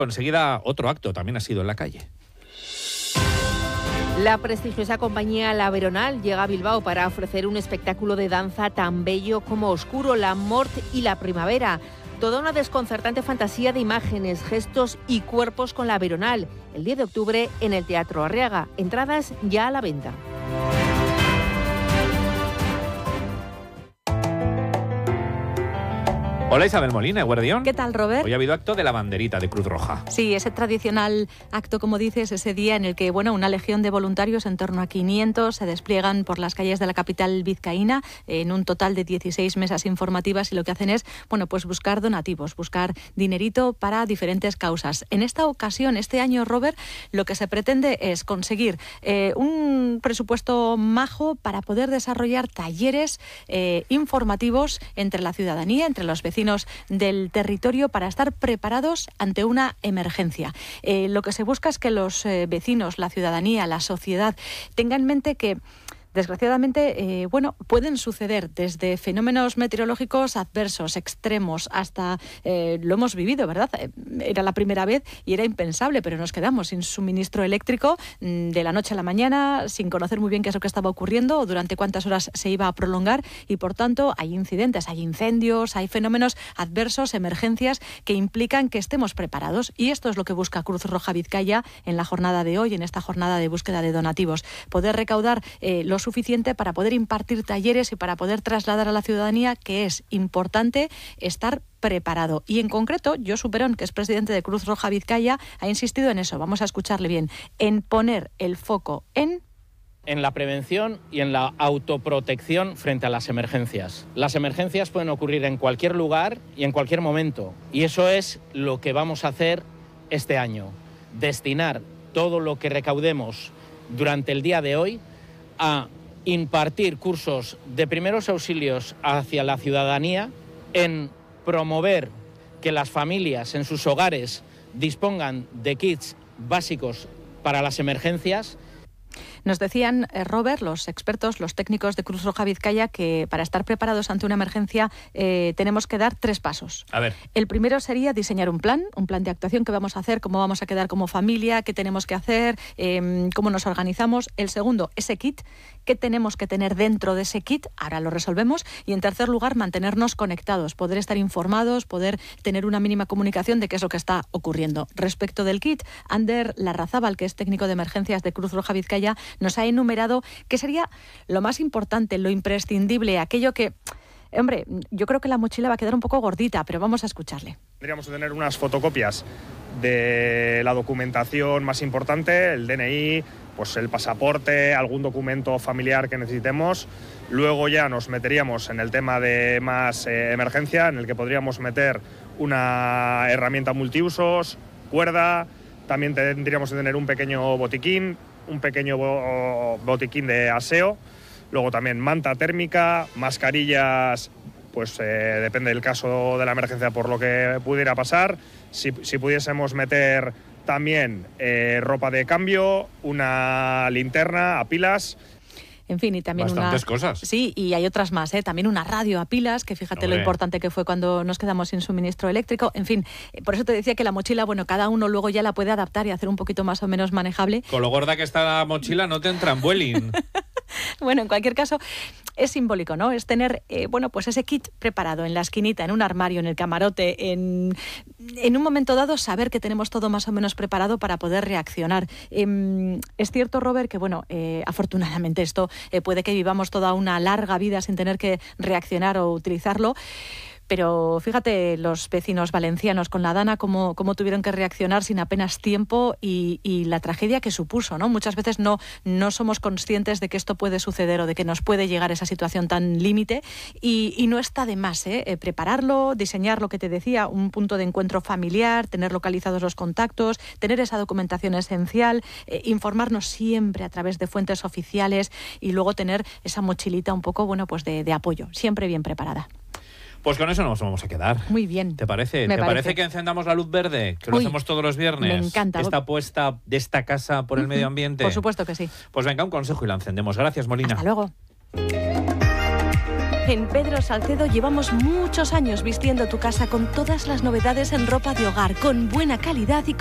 Enseguida otro acto también ha sido en la calle. La prestigiosa compañía La Veronal llega a Bilbao para ofrecer un espectáculo de danza tan bello como oscuro, la mort y la primavera. Toda una desconcertante fantasía de imágenes, gestos y cuerpos con La Veronal. El 10 de octubre en el Teatro Arriaga. Entradas ya a la venta. Hola Isabel Molina, Guardión. ¿Qué tal, Robert? Hoy ha habido acto de la banderita de Cruz Roja. Sí, ese tradicional acto, como dices, ese día en el que una legión de voluntarios, en torno a 500, se despliegan por las calles de la capital vizcaína en un total de 16 mesas informativas y lo que hacen es, pues buscar donativos, buscar dinerito para diferentes causas. En esta ocasión, este año, Robert, lo que se pretende es conseguir un presupuesto majo para poder desarrollar talleres informativos entre la ciudadanía, entre los vecinos del territorio, para estar preparados ante una emergencia. Lo que se busca es que los vecinos, la ciudadanía, la sociedad tengan en mente que desgraciadamente, pueden suceder desde fenómenos meteorológicos adversos, extremos, hasta lo hemos vivido, ¿verdad? Era la primera vez y era impensable, pero nos quedamos sin suministro eléctrico de la noche a la mañana, sin conocer muy bien qué es lo que estaba ocurriendo o durante cuántas horas se iba a prolongar, y por tanto hay incidentes, hay incendios, hay fenómenos adversos, emergencias que implican que estemos preparados, y esto es lo que busca Cruz Roja Vizcaya en la jornada de hoy, en esta jornada de búsqueda de donativos, poder recaudar lo suficiente para poder impartir talleres y para poder trasladar a la ciudadanía que es importante estar preparado. Y en concreto, Josu Perón, que es presidente de Cruz Roja Vizcaya, ha insistido en eso, vamos a escucharle bien, en poner el foco en la prevención y en la autoprotección frente a las emergencias. Las emergencias pueden ocurrir en cualquier lugar y en cualquier momento, y eso es lo que vamos a hacer este año, destinar todo lo que recaudemos durante el día de hoy a impartir cursos de primeros auxilios hacia la ciudadanía, en promover que las familias en sus hogares dispongan de kits básicos para las emergencias. Nos decían, Robert, los expertos, los técnicos de Cruz Roja Vizcaya, que para estar preparados ante una emergencia tenemos que dar 3 pasos. A ver. El primero sería diseñar un plan de actuación, qué vamos a hacer, cómo vamos a quedar como familia, qué tenemos que hacer, cómo nos organizamos. El segundo, ese kit, qué tenemos que tener dentro de ese kit, ahora lo resolvemos. Y en tercer lugar, mantenernos conectados, poder estar informados, poder tener una mínima comunicación de qué es lo que está ocurriendo. Respecto del kit, Ander Larrazábal, que es técnico de emergencias de Cruz Roja Vizcaya, nos ha enumerado qué sería lo más importante, lo imprescindible, aquello que, hombre, yo creo que la mochila va a quedar un poco gordita, pero vamos a escucharle. Tendríamos que tener unas fotocopias de la documentación más importante, el DNI, pues el pasaporte, algún documento familiar que necesitemos. Luego ya nos meteríamos en el tema de más emergencia, en el que podríamos meter una herramienta multiusos, cuerda, también tendríamos que tener un pequeño botiquín de aseo, luego también manta térmica, mascarillas, pues depende del caso de la emergencia por lo que pudiera pasar, si pudiésemos meter también ropa de cambio, una linterna a pilas. En fin, y también bastantes cosas. Sí, y hay otras más, también una radio a pilas, que fíjate lo importante que fue cuando nos quedamos sin suministro eléctrico. En fin, por eso te decía que la mochila, cada uno luego ya la puede adaptar y hacer un poquito más o menos manejable. Con lo gorda que está la mochila no te entra en Vueling. Bueno, en cualquier caso, es simbólico, ¿no? Es tener, pues ese kit preparado en la esquinita, en un armario, en el camarote, en un momento dado saber que tenemos todo más o menos preparado para poder reaccionar. Es cierto, Robert, que afortunadamente esto puede que vivamos toda una larga vida sin tener que reaccionar o utilizarlo. Pero fíjate, los vecinos valencianos con la Dana, cómo tuvieron que reaccionar sin apenas tiempo y la tragedia que supuso, ¿no? Muchas veces no somos conscientes de que esto puede suceder o de que nos puede llegar esa situación tan límite y no está de más prepararlo, diseñar lo que te decía, un punto de encuentro familiar, tener localizados los contactos, tener esa documentación esencial, informarnos siempre a través de fuentes oficiales y luego tener esa mochilita un poco, pues de apoyo, siempre bien preparada. Pues con eso nos vamos a quedar. Muy bien. ¿Te parece? ¿Te parece que encendamos la luz verde? Que lo hacemos todos los viernes. Me encanta. Esta apuesta de esta casa por el medio ambiente. Por supuesto que sí. Pues venga, un consejo y la encendemos. Gracias, Molina. Hasta luego. En Pedro Salcedo llevamos muchos años vistiendo tu casa con todas las novedades en ropa de hogar, con buena calidad y